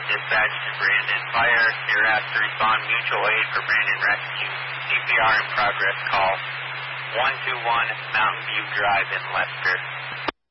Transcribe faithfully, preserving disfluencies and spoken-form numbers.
dispatch to Brandon Fire. You're asked to respond mutual aid for Brandon Rescue. C P R in progress. Call one two one Mountain View Drive in Lester.